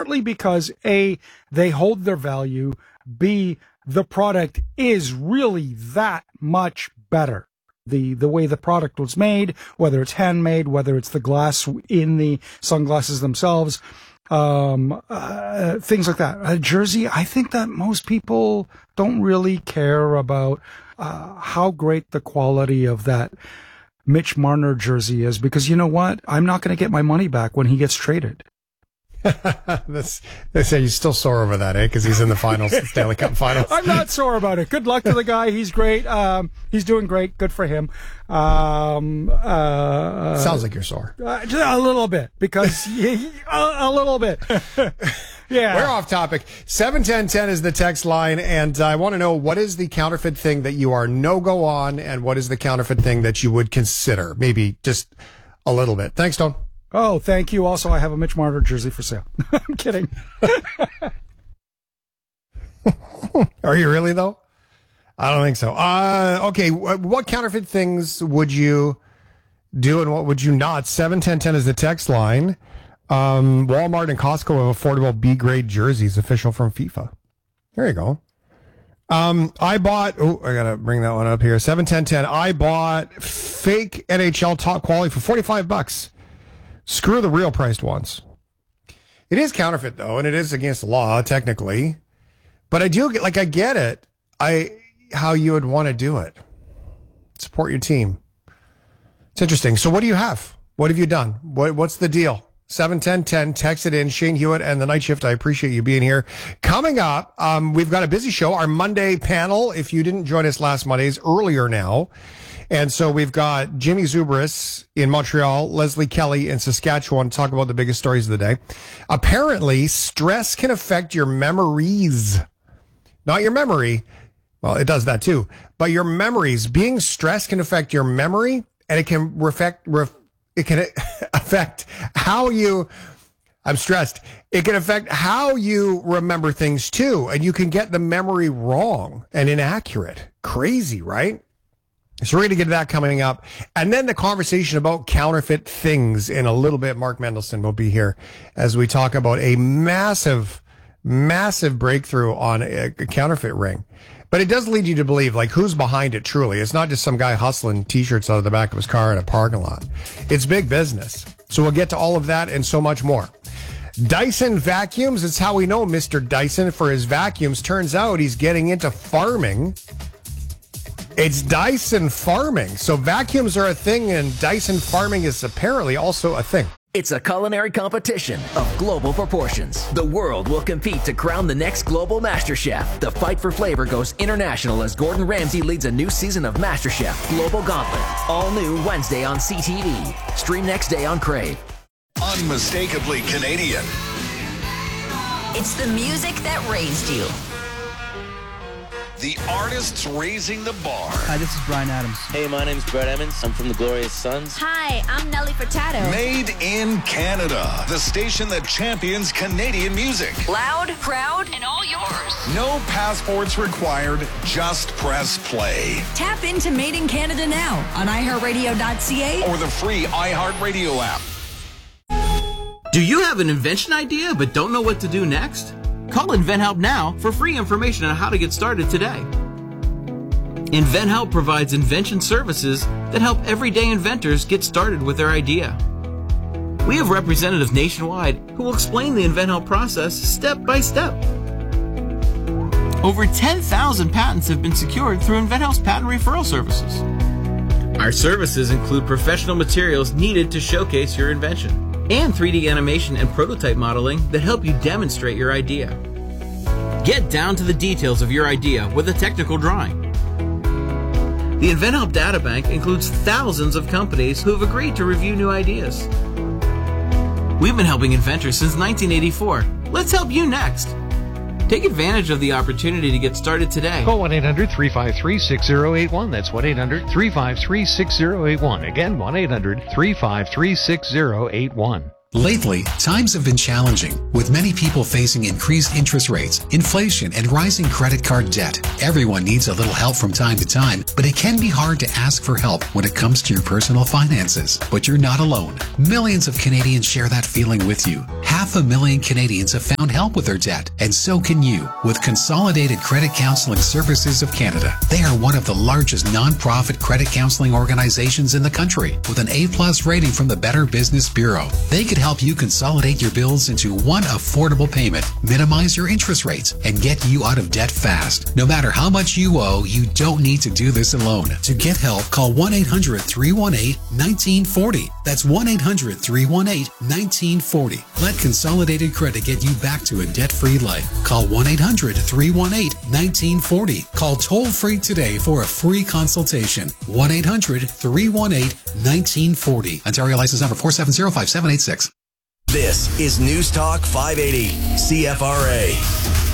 partly because A, they hold their value, B, the product is really that much better. The way the product was made, whether it's handmade, whether it's the glass in the sunglasses themselves, things like that. A jersey, I think that most people don't really care about how great the quality of that Mitch Marner jersey is, because you know what? I'm not going to get my money back when he gets traded. They say you're still sore over that, eh? Because he's in the finals, the Stanley Cup finals. I'm not sore about it. Good luck to the guy. He's great. He's doing great. Good for him. Sounds like you're sore. Just a little bit, because a little bit. Yeah. We're off topic. 71010 is the text line, and I want to know, what is the counterfeit thing that you are no-go on, and what is the counterfeit thing that you would consider? Maybe just a little bit. Thanks, Don. Oh, thank you. Also, I have a Mitch Marner jersey for sale. I'm kidding. Are you really, though? I don't think so. Okay, what counterfeit things would you do and what would you not? 71010 is the text line. Walmart and Costco have affordable B-grade jerseys, official from FIFA. There you go. I got to bring that one up here. 71010. I bought fake NHL top quality for $45. Screw the real priced ones. It is counterfeit, though, and it is against the law, technically. But I do I get it. How you would want to do it. Support your team. It's interesting. So what do you have? What have you done? What's the deal? 71010, text it in. Shane Hewitt and the Night Shift, I appreciate you being here. Coming up, we've got a busy show. Our Monday panel, if you didn't join us last Monday, is earlier now. And so we've got Jimmy Zubris in Montreal, Leslie Kelly in Saskatchewan to talk about the biggest stories of the day. Apparently, stress can affect your memories. Not your memory. Well, it does that too. But your memories. Being stressed can affect your memory, and it can affect how you... I'm stressed. It can affect how you remember things too, and you can get the memory wrong and inaccurate. Crazy, right? So we're going to get to that coming up. And then the conversation about counterfeit things in a little bit. Mark Mendelson will be here as we talk about a massive breakthrough on a counterfeit ring. But it does lead you to believe, who's behind it truly. It's not just some guy hustling T-shirts out of the back of his car in a parking lot. It's big business. So we'll get to all of that and so much more. Dyson vacuums. It's how we know Mr. Dyson for his vacuums. Turns out he's getting into farming. It's Dyson farming. So vacuums are a thing, and Dyson farming is apparently also a thing. It's a culinary competition of global proportions. The world will compete to crown the next global MasterChef. The fight for flavor goes international as Gordon Ramsay leads a new season of MasterChef Global Gauntlet. All new Wednesday on CTV. Stream next day on Crave. Unmistakably Canadian. It's the music that raised you. The artists raising the bar. Hi, this is Bryan Adams. Hey, my name's Brett Emmons. I'm from the Glorious Sons. Hi, I'm Nelly Furtado. Made in Canada. The station that champions Canadian music. Loud, proud, and all yours. No passports required. Just press play. Tap into Made in Canada now on iHeartRadio.ca or the free iHeartRadio app. Do you have an invention idea but don't know what to do next? Call InventHelp now for free information on how to get started today. InventHelp provides invention services that help everyday inventors get started with their idea. We have representatives nationwide who will explain the InventHelp process step by step. Over 10,000 patents have been secured through InventHelp's patent referral services. Our services include professional materials needed to showcase your invention, and 3D animation and prototype modeling that help you demonstrate your idea. Get down to the details of your idea with a technical drawing. The InventHelp Databank includes thousands of companies who have agreed to review new ideas. We've been helping inventors since 1984. Let's help you next. Take advantage of the opportunity to get started today. Call 1-800-353-6081. That's 1-800-353-6081. Again, 1-800-353-6081. Lately, times have been challenging, with many people facing increased interest rates, inflation, and rising credit card debt. Everyone needs a little help from time to time, but it can be hard to ask for help when it comes to your personal finances. But you're not alone. Millions of Canadians share that feeling with you. 500,000 Canadians have found help with their debt, and so can you with Consolidated Credit Counseling Services of Canada. They are one of the largest non-profit credit counseling organizations in the country, with an A+ rating from the Better Business Bureau. They could help you consolidate your bills into one affordable payment, minimize your interest rates, and get you out of debt fast. No matter how much you owe, you don't need to do this alone. To get help, call 1-800-318-1940. That's 1-800-318-1940. Let Consolidated Credit get you back to a debt-free life. Call 1-800-318-1940. Call toll-free today for a free consultation. 1-800-318-1940. Ontario license number 4705786. This is News Talk 580, CFRA.